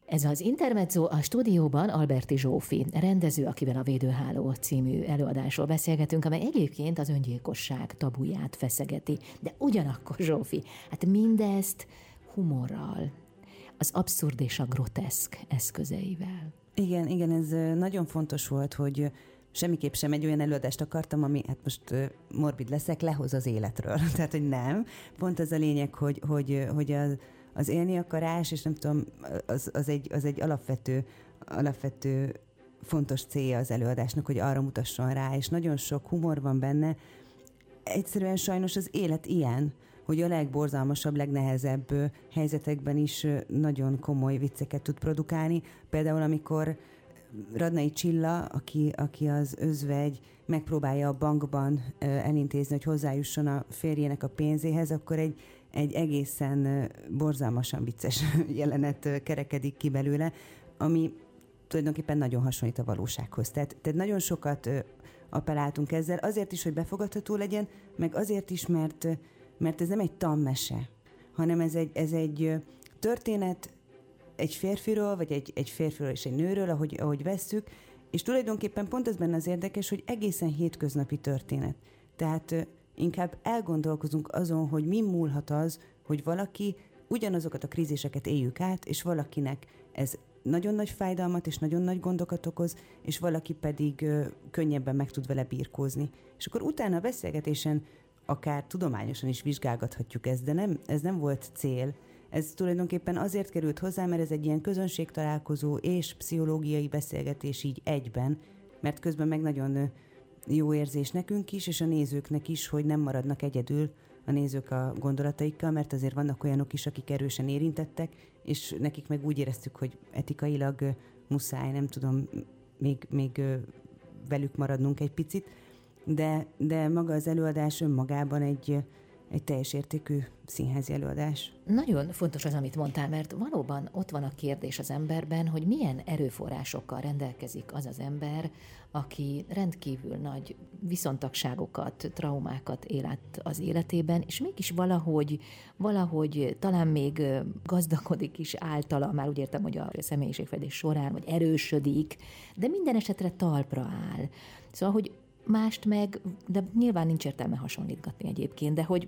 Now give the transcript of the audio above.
Ez az Intermezzo, a stúdióban Alberti Zsófi, rendező, akivel a Védőháló című előadásról beszélgetünk, amely egyébként az öngyilkosság tabuját feszegeti. De ugyanakkor, Zsófi, hát mindezt humorral, az abszurd és a groteszk eszközeivel. Igen, ez nagyon fontos volt, hogy semmiképp sem egy olyan előadást akartam, ami, hát most morbid leszek, lehoz az életről. Tehát, hogy nem. Pont az a lényeg, hogy az élni akarás, és nem tudom, az egy alapvető fontos célja az előadásnak, hogy arra mutasson rá, és nagyon sok humor van benne. Egyszerűen sajnos az élet ilyen, hogy a legborzalmasabb, legnehezebb helyzetekben is nagyon komoly vicceket tud produkálni. Például, amikor Radnai Csilla, aki az özvegy, megpróbálja a bankban elintézni, hogy hozzájusson a férjének a pénzéhez, akkor egy egészen borzalmasan vicces jelenet kerekedik ki belőle, ami tulajdonképpen nagyon hasonlít a valósághoz. Tehát nagyon sokat appelláltunk ezzel, azért is, hogy befogadható legyen, meg azért is, mert ez nem egy tanmese, hanem ez egy történet egy férfiról, vagy egy férfiról és egy nőről, ahogy vesszük, és tulajdonképpen pont ez benne az érdekes, hogy egészen hétköznapi történet. Tehát inkább elgondolkozunk azon, hogy mi múlhat az, hogy valaki ugyanazokat a kríziseket éljük át, és valakinek ez nagyon nagy fájdalmat és nagyon nagy gondokat okoz, és valaki pedig könnyebben meg tud vele birkózni. És akkor utána a beszélgetésen akár tudományosan is vizsgálgathatjuk ezt, de ez nem volt cél. Ez tulajdonképpen azért került hozzá, mert ez egy ilyen közönségtalálkozó és pszichológiai beszélgetés így egyben, mert közben meg nagyon jó érzés nekünk is, és a nézőknek is, hogy nem maradnak egyedül a nézők a gondolataikkal, mert azért vannak olyanok is, akik erősen érintettek, és nekik meg úgy éreztük, hogy etikailag muszáj, nem tudom, még velük maradnunk egy picit, de maga az előadás önmagában egy teljes értékű színházi előadás. Nagyon fontos az, amit mondtál, mert valóban ott van a kérdés az emberben, hogy milyen erőforrásokkal rendelkezik az az ember, aki rendkívül nagy viszontagságokat, traumákat él át az életében, és mégis valahogy talán még gazdagodik is általa, már úgy értem, hogy a személyiségfejlődés során, vagy erősödik, de minden esetre talpra áll. Szóval, hogy mást meg, de nyilván nincs értelme hasonlítgatni egyébként, de hogy